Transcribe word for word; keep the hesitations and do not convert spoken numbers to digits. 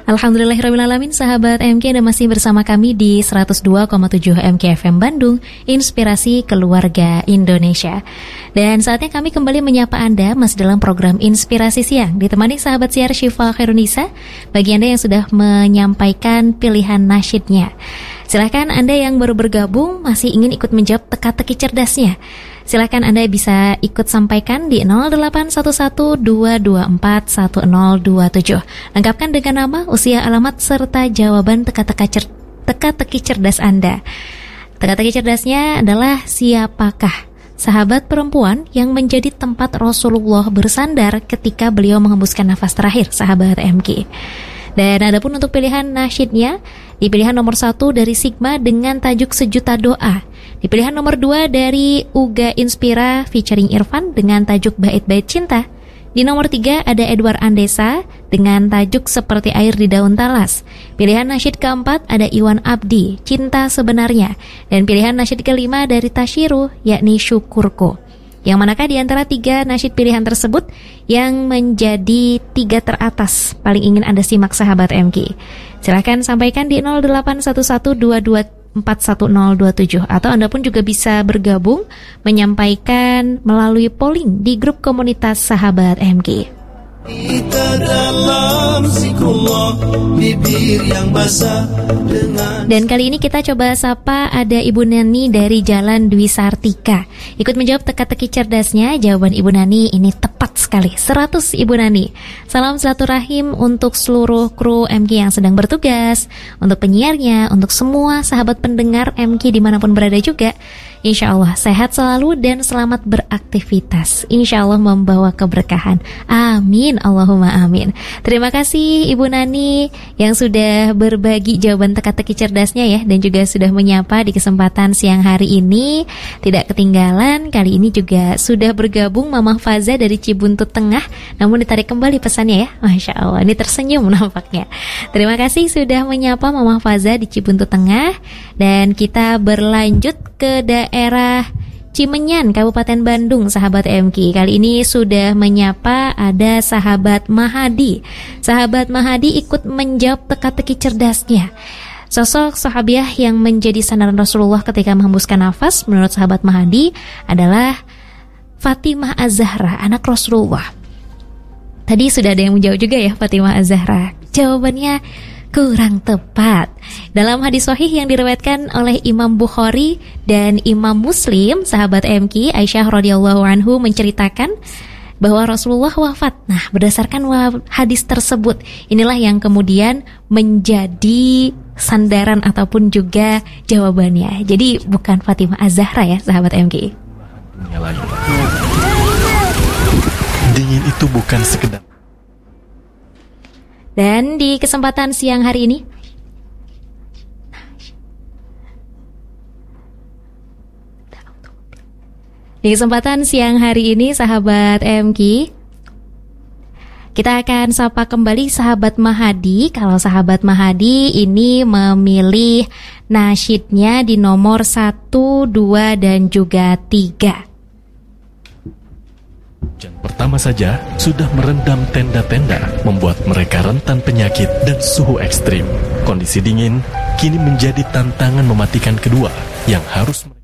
Alhamdulillahirrahmanirrahim, sahabat M K, Anda masih bersama kami di seratus dua koma tujuh M K F M Bandung, Inspirasi Keluarga Indonesia. Dan saatnya kami kembali menyapa Anda masih dalam program Inspirasi Siang, ditemani sahabat siar Syifa Khairunisa, bagi Anda yang sudah menyampaikan pilihan nasyidnya. Silahkan Anda yang baru bergabung masih ingin ikut menjawab teka-teki cerdasnya. Silakan Anda bisa ikut sampaikan di nol delapan satu satu dua dua empat satu nol dua tujuh. Lengkapkan dengan nama, usia, alamat, serta jawaban teka-teka cer- teka-teki cerdas Anda. Teka-teki cerdasnya adalah, siapakah sahabat perempuan yang menjadi tempat Rasulullah bersandar ketika beliau menghembuskan nafas terakhir, sahabat M K? Dan adapun untuk pilihan nasyidnya, di pilihan nomor satu dari Sigma dengan tajuk Sejuta Doa. Di pilihan nomor dua dari Uga Inspira featuring Irfan dengan tajuk Bait-Bait Cinta. Di nomor tiga ada Edward Andesa dengan tajuk Seperti Air di Daun Talas. Pilihan nasyid keempat ada Iwan Abdi, Cinta Sebenarnya. Dan pilihan nasyid kelima dari Tashiru, yakni Syukurku. Yang manakah di antara tiga nasyid pilihan tersebut yang menjadi tiga teratas paling ingin Anda simak, sahabat M K? Silahkan sampaikan di nol delapan satu satu dua dua empat satu nol dua tujuh, atau Anda pun juga bisa bergabung menyampaikan melalui polling di grup komunitas sahabat M K. Kita dalam zikrullah, bibir yang basah dengan... Dan kali ini kita coba sapa ada Ibu Nani dari Jalan Dwi Sartika. Ikut menjawab teka-teki cerdasnya. Jawaban Ibu Nani ini tepat sekali, seratus Ibu Nani. Salam silaturahim untuk seluruh kru M K yang sedang bertugas, untuk penyiarnya, untuk semua sahabat pendengar M K dimanapun berada juga. Insya Allah sehat selalu dan selamat beraktivitas. Insya Allah membawa keberkahan. Amin, Allahumma amin. Terima kasih Ibu Nani yang sudah berbagi jawaban teka-teki cerdasnya ya, dan juga sudah menyapa di kesempatan siang hari ini. Tidak ketinggalan, kali ini juga sudah bergabung Mamah Faza dari Cibuntut Tengah, namun ditarik kembali pesannya ya. Masya Allah, ini tersenyum nampaknya. Terima kasih sudah menyapa Mamah Faza di Cibuntut Tengah. Dan kita berlanjut ke daerah Cimenyan, Kabupaten Bandung, sahabat M K. Kali ini sudah menyapa ada sahabat Mahadi. Sahabat Mahadi ikut menjawab teka-teki cerdasnya. Sosok sahabiah yang menjadi sandaran Rasulullah ketika menghembuskan nafas menurut sahabat Mahadi adalah Fatimah Az-Zahra, anak Rasulullah. Tadi sudah ada yang menjawab juga ya, Fatimah Az-Zahra. Jawabannya kurang tepat. Dalam hadis sahih yang diriwayatkan oleh Imam Bukhari dan Imam Muslim, sahabat M K, Aisyah radhiyallahu anhu menceritakan bahwa Rasulullah wafat. Nah, berdasarkan hadis tersebut, inilah yang kemudian menjadi sandaran ataupun juga jawabannya. Jadi bukan Fatimah Az-Zahra ya, sahabat M K. Dingin itu bukan sekedar. Dan di kesempatan siang hari ini, di kesempatan siang hari ini sahabat M K, kita akan sapa kembali sahabat Mahadi. Kalau sahabat Mahadi ini memilih nasyidnya di nomor satu, dua, dan juga tiga. Hujan pertama saja sudah merendam tenda-tenda, membuat mereka rentan penyakit dan suhu ekstrim. Kondisi dingin kini menjadi tantangan mematikan kedua yang harus